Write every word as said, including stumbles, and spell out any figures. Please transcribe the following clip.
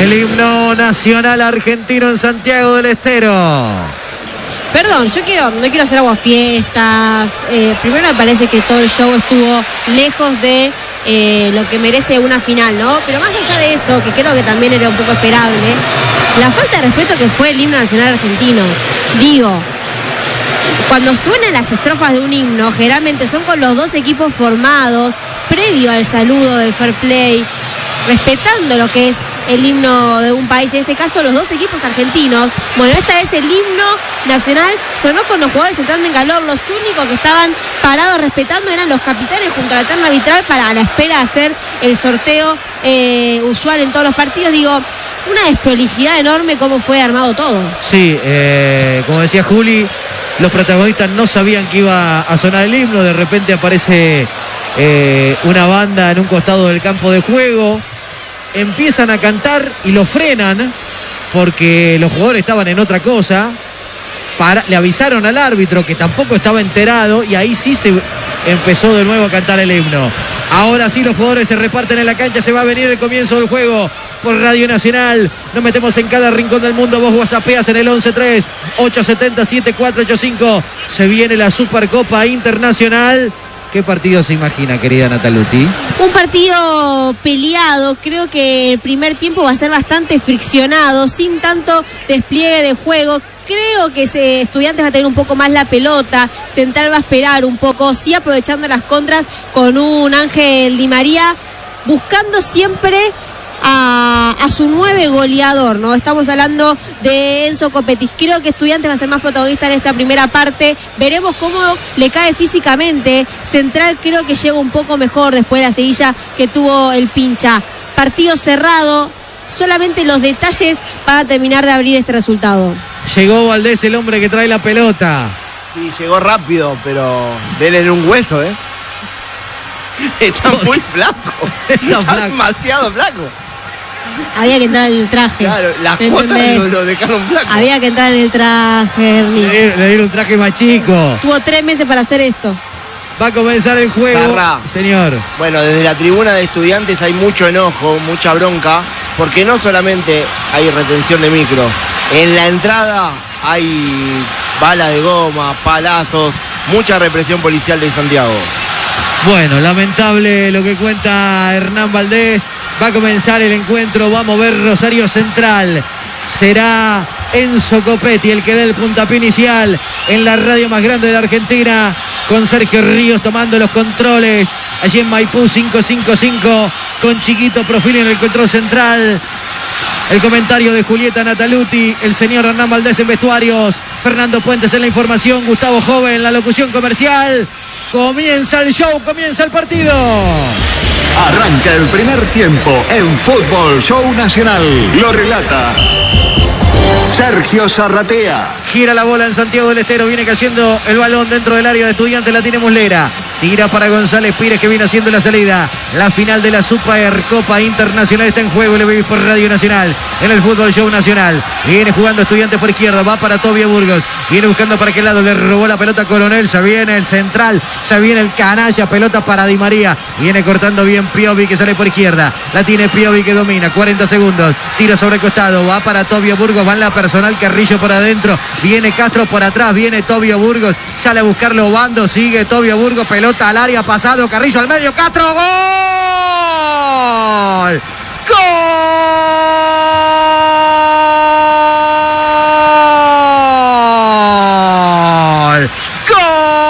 El himno nacional argentino en Santiago del Estero. Perdón, yo quiero, no quiero hacer aguafiestas. Eh, primero me parece que todo el show estuvo lejos de eh, lo que merece una final, ¿no? Pero más allá de eso, que creo que también era un poco esperable, la falta de respeto que fue el himno nacional argentino. Digo, cuando suenan las estrofas de un himno, generalmente son con los dos equipos formados, previo al saludo del fair play, respetando lo que es el himno de un país, en este caso los dos equipos argentinos. Bueno, esta vez el himno nacional sonó con los jugadores entrando en calor. Los únicos que estaban parados respetando eran los capitanes junto a la terna arbitral para a la espera de hacer el sorteo eh, usual en todos los partidos. Digo, una desprolijidad enorme cómo fue armado todo. Sí, eh, como decía Juli, los protagonistas no sabían que iba a sonar el himno. De repente aparece eh, una banda en un costado del campo de juego. Empiezan a cantar y lo frenan porque los jugadores estaban en otra cosa. Para, le avisaron al árbitro que tampoco estaba enterado y ahí sí se empezó de nuevo a cantar el himno. Ahora sí los jugadores se reparten en la cancha, se va a venir el comienzo del juego por Radio Nacional. Nos metemos en cada rincón del mundo. Vos whatsappeas en el once tres ocho siete cero siete cuatro ocho cinco. Se viene la Supercopa Internacional. ¿Qué partido se imagina, querida Nataluti? Un partido peleado, creo que el primer tiempo va a ser bastante friccionado, sin tanto despliegue de juego. Creo que ese Estudiantes va a tener un poco más la pelota, Central va a esperar un poco, sí aprovechando las contras con un Ángel Di María, buscando siempre a, a su nueve goleador, ¿no? Estamos hablando de Enzo Copetti. Creo que Estudiantes va a ser más protagonista en esta primera parte. Veremos cómo le cae físicamente. Central creo que llega un poco mejor después de la seguilla que tuvo el Pincha. Partido cerrado. Solamente los detalles van a terminar de abrir este resultado. Llegó Valdés, el hombre que trae la pelota. Sí, llegó rápido, pero dele en un hueso, ¿eh? Está muy flaco. Está, Está flaco. demasiado flaco. Había que entrar en el traje. Claro, las ¿te cuotas entendés? lo, lo dejaron flaco. Había que entrar en el traje, Ernie. Le dieron, le dieron un traje más chico. Tuvo tres meses para hacer esto. Va a comenzar el juego. Carra. Señor. Bueno, desde la tribuna de Estudiantes hay mucho enojo, mucha bronca, porque no solamente hay retención de micros, en la entrada hay balas de goma, palazos, mucha represión policial de Santiago. Bueno, lamentable lo que cuenta Hernán Valdés. Va a comenzar el encuentro, va a mover Rosario Central. Será Enzo Copetti el que dé el puntapié inicial en la radio más grande de la Argentina, con Sergio Ríos tomando los controles allí en Maipú cinco cinco cinco, con Chiquito Profili en el control central. El comentario de Julieta Nataluti, el señor Hernán Valdés en vestuarios, Fernando Puentes en la información, Gustavo Joven en la locución comercial. Comienza el show, comienza el partido. Arranca el primer tiempo en Fútbol Show Nacional. Lo relata Sergio Zarratea. Gira la bola en Santiago del Estero. Viene cayendo el balón dentro del área de Estudiantes. La tiene Muslera. Tira para González Pires, que viene haciendo la salida. La final de la Supercopa Internacional está en juego. Le veis por Radio Nacional en el Fútbol Show Nacional. Viene jugando Estudiantes por izquierda. Va para Tobio Burgos. Viene buscando para aquel lado. Le robó la pelota a Coronel. Se viene el central. Se viene el canalla. Pelota para Di María. Viene cortando bien Piovi, que sale por izquierda. La tiene Piovi, que domina. cuarenta segundos. Tira sobre el costado. Va para Tobio Burgos. Va en la personal. Carrillo por adentro. Viene Castro por atrás. Viene Tobio Burgos. Sale a buscarlo Bando. Sigue Tobio Burgos. Pelota al área, pasado Carrillo al medio, Castro, ¡gol! ¡Gol!